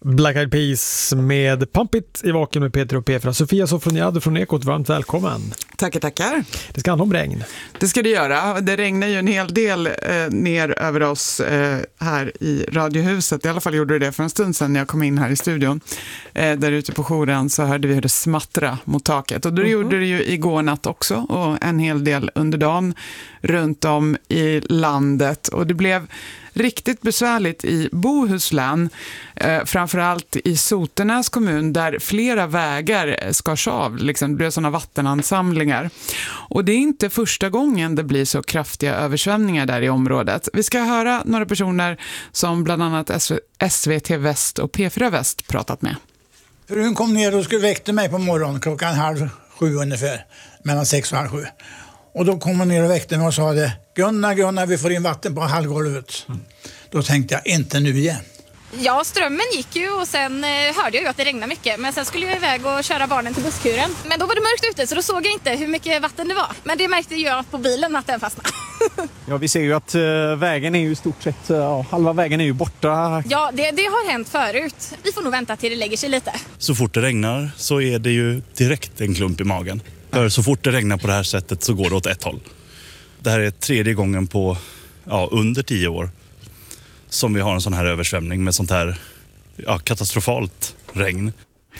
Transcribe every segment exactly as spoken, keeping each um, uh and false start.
Black Eyed Peas med Pump It i Vaken med Peter och Petra. Sofia Sofroniado från Ekot, varmt välkommen. Tackar, tackar. Det ska handla om regn. Det ska det göra. Det regnar ju en hel del eh, ner över oss eh, här i Radiohuset. I alla fall gjorde det det för en stund sedan när jag kom in här i studion. Eh, där ute på jouren så hörde vi hur det smattra mot taket. Och det mm-hmm. gjorde det ju igår natt också och en hel del under dagen runt om i landet. Och det blev riktigt besvärligt i Bohuslän, eh, framförallt i Sotenäs kommun där flera vägar skars av, liksom, det blev sådana vattenansamlingar. Och det är inte första gången det blir så kraftiga översvämningar där i området. Vi ska höra några personer som bland annat S V T Väst och P fyra Väst pratat med. Frun kom ner och skulle väckte mig på morgonen klockan halv sju ungefär, mellan sex och halv sju. Och då kom hon ner och väckte mig och sa det, Gunnar, Gunnar, vi får in vatten på halvgolvet. Mm. Då tänkte jag, inte nu igen. Ja, strömmen gick ju och sen eh, hörde jag ju att det regnade mycket. Men sen skulle jag iväg och köra barnen till busskuren. Men då var det mörkt ute så då såg jag inte hur mycket vatten det var. Men det märkte jag på bilen att den fastnade. Ja, vi ser ju att uh, vägen är ju i stort sett, uh, halva vägen är ju borta. Ja, det, det har hänt förut. Vi får nog vänta till det lägger sig lite. Så fort det regnar så är det ju direkt en klump i magen. För så fort det regnar på det här sättet så går det åt ett håll. Det här är tredje gången på ja, under tio år som vi har en sån här översvämning med sånt här ja, katastrofalt regn.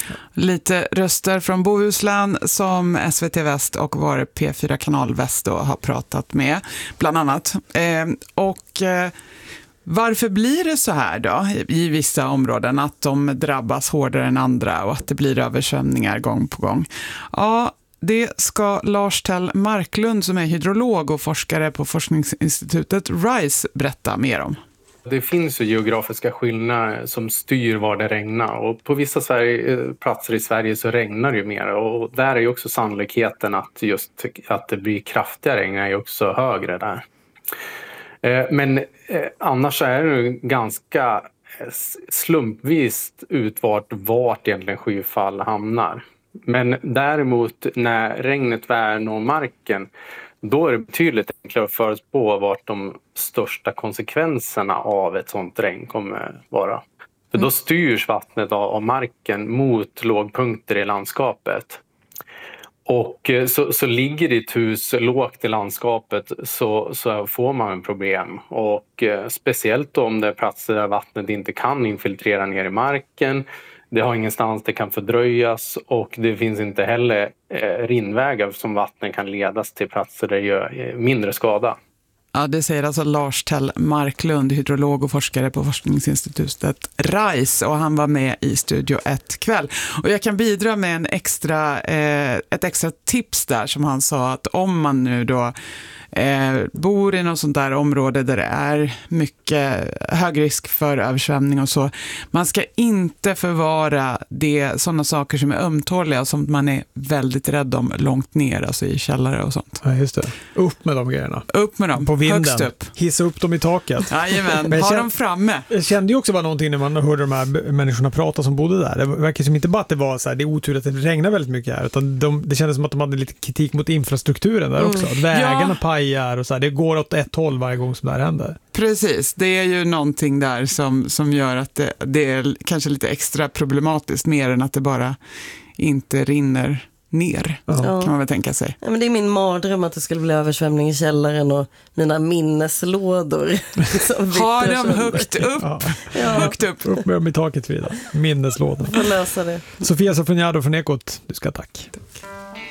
Lite röster från Bohuslän som S V T Väst och vår P fyra Kanal Väst då har pratat med, bland annat. Eh, och eh, varför blir det så här då i vissa områden att de drabbas hårdare än andra och att det blir översvämningar gång på gång? Ja, det ska Lars Tell Marklund som är hydrolog och forskare på forskningsinstitutet RISE berätta mer om. Det finns ju geografiska skillnader som styr var det regnar och på vissa Sverige, platser i Sverige så regnar det ju mer och där är ju också sannolikheten att just att det blir kraftiga regn är ju också högre där. Men annars är det ganska slumpvis utvart vart egentligen skyfall hamnar. Men däremot när regnet väl når marken då är det betydligt enklare att förutspå vart de största konsekvenserna av ett sånt regn kommer vara. För då styrs vattnet av marken mot lågpunkter i landskapet. Och så, så ligger ditt hus lågt i landskapet så, så får man en problem. Och speciellt om det är platser där vattnet inte kan infiltrera ner i marken. Det har ingenstans det kan fördröjas och det finns inte heller eh, rinnvägar som vatten kan ledas till platser där det gör mindre skada. Ja, det säger alltså Lars Tell Marklund, hydrolog och forskare på forskningsinstitutet RISE och han var med i Studio ett kväll. Och jag kan bidra med en extra, eh, ett extra tips där som han sa att om man nu då eh, bor i något sånt där område där det är mycket hög risk för översvämning och så, man ska inte förvara det, sådana saker som är ömtåliga och som man är väldigt rädd om långt ner, alltså i källare och sånt. Ja, just det. Upp med de grejerna. Upp med dem. På vinden. Högst upp. Hissa upp dem i taket. Jajamän, ha dem framme. Jag kände ju också bara någonting när man hörde de här människorna prata som bodde där. Det verkar som inte bara att det var så här, det är otur att det regnar väldigt mycket här, utan de, det kändes som att de hade lite kritik mot infrastrukturen där också. Att vägarna ja. pajar och så här, det går åt ett håll varje gång som det här händer. Precis, det är ju någonting där som, som gör att det, det är kanske lite extra problematiskt mer än att det bara inte rinner ner, ja. kan man väl tänka sig. Ja, men det är min mardröm att det skulle bli översvämning i källaren och mina minneslådor. Ha dem högt upp. Ja. Ja. Högt upp. Upp med dem i taket vidare. Minneslådor. Får lösa det. Sofia Sofroniado från Ekot, du ska tack. Tack.